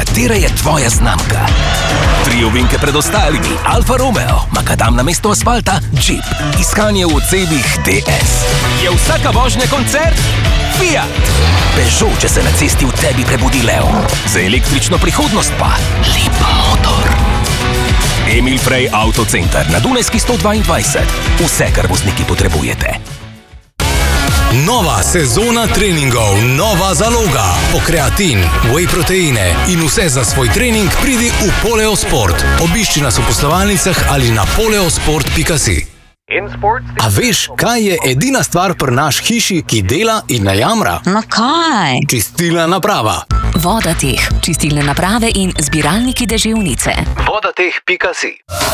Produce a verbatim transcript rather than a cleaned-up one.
katera je tvoja znamka. Tri ovinke pred ostalimi, Alfa Romeo, makadam na mesto asfalta, Jeep, iskanje v odsebih D S. Je vsaka vožnja koncert? Fiat. Peugeot, če se na cesti v tebi prebudi lev. Za električno prihodnost pa lep motor. Emil Frey Autocenter na Dunajski sto dvaindvajset. Vse, kar vozniki potrebujete. Nova sezona treningov, nova zaloga. Po kreatin, whey proteine in vse za svoj trening pridi v Poleosport. Obišči nas v poslovalnicah ali na poleosport pika si. A veš, kaj je edina stvar pri naš hiši, ki dela in ne jamra? No kaj? Čistilna naprava. Vodateh, čistilne naprave in zbiralniki deževnice. vodateh pika si.